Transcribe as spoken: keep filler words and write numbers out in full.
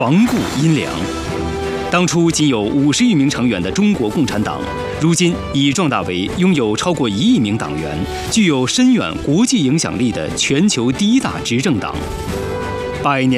亡故阴凉。当初仅有五十余名成员的中国共产党，如今已壮大为拥有超过一亿名党员、具有深远国际影响力的全球第一大执政党。百年。